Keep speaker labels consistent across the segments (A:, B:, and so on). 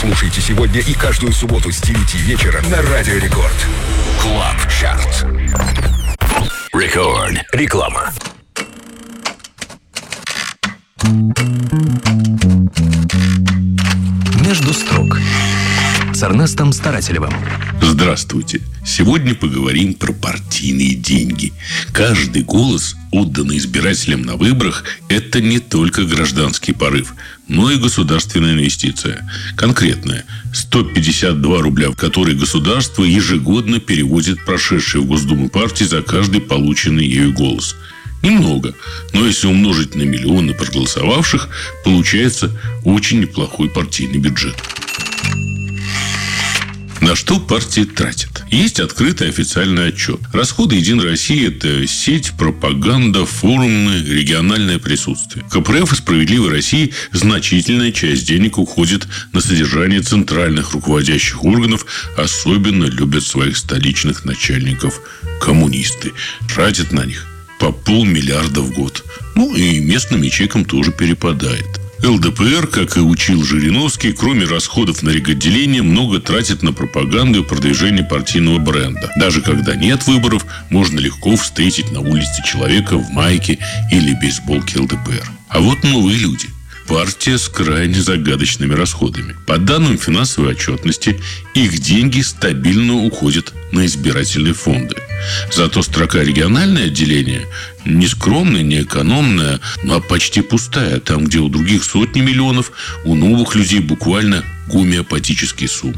A: Слушайте сегодня и каждую субботу с 9 вечера на Радио Рекорд. Клаб Чарт. Рекорд. Реклама.
B: Между строк с Эрнестом Старателевым.
C: Здравствуйте. Сегодня поговорим про партийные деньги. Каждый голос, отданный избирателям на выборах, это не только гражданский порыв, но и государственная инвестиция. Конкретная. 152 рубля, в которые государство ежегодно переводит прошедшие в Госдуму партии за каждый полученный ею голос. Немного, но если умножить на миллионы проголосовавших, получается очень неплохой партийный бюджет. На что партии тратят? Есть открытый официальный отчет. Расходы «Единой России» – это сеть, пропаганда, форумы, региональное присутствие. КПРФ и «Справедливой России» значительная часть денег уходит на содержание центральных руководящих органов. Особенно любят своих столичных начальников коммунисты. Тратят на них по 500 миллиарда в год. Ну и местным ячейкам тоже перепадает. ЛДПР, как и учил Жириновский, кроме расходов на реготделение, много тратит на пропаганду и продвижение партийного бренда. Даже когда нет выборов, можно легко встретить на улице человека в майке или бейсболке ЛДПР. А вот новые люди. Партия с крайне загадочными расходами. По данным финансовой отчетности, их деньги стабильно уходят на избирательные фонды. Зато строка «региональное отделение» не скромная, не экономная, а почти пустая. Там, где у других сотни миллионов, у новых людей буквально гомеопатические суммы.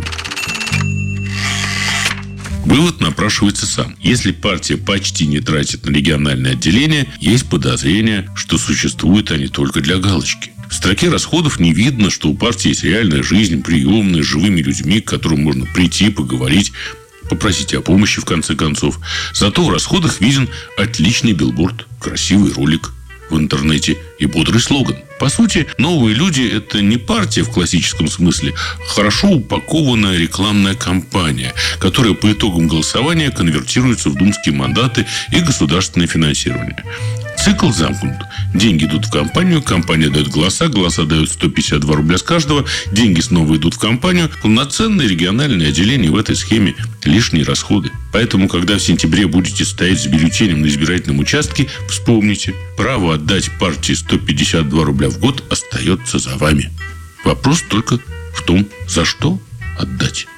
C: Вывод напрашивается сам. Если партия почти не тратит на региональное отделение, есть подозрение, что существуют они только для галочки. В строке расходов не видно, что у партии есть реальная жизнь, приемная, с живыми людьми, к которым можно прийти, поговорить, попросить о помощи, в конце концов. Зато в расходах виден отличный билборд, красивый ролик в интернете и бодрый слоган. По сути, новые люди – это не партия в классическом смысле, а хорошо упакованная рекламная кампания, которая по итогам голосования конвертируется в думские мандаты и государственное финансирование. Цикл замкнут. Деньги идут в компанию, компания дает голоса дают 152 рубля с каждого, деньги снова идут в компанию. Полноценное региональное отделение в этой схеме – лишние расходы. Поэтому, когда в сентябре будете стоять с бюллетенем на избирательном участке, вспомните, право отдать партии 152 рубля в год остается за вами. Вопрос только в том, за что отдать.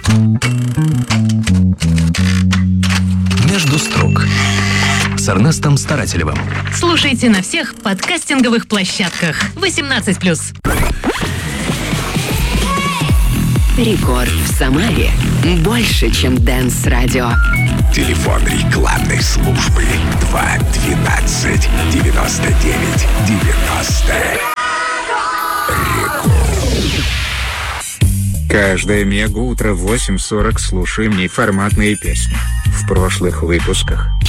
B: Между строк с Эрнестом Старателевым.
D: Слушайте на всех подкастинговых площадках. 18+.
E: Рекорд в Самаре. Больше, чем Дэнс-радио.
A: Телефон рекламной службы 212 99 90.
F: Каждое мега-утро в 8:40 слушаем неформатные песни. В прошлых выпусках